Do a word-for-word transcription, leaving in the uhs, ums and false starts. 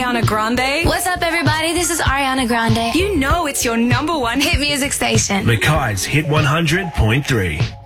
Ariana Grande. What's up, everybody? This is Ariana Grande. You know it's your number one hit music station. Mackay's Hit one hundred point three.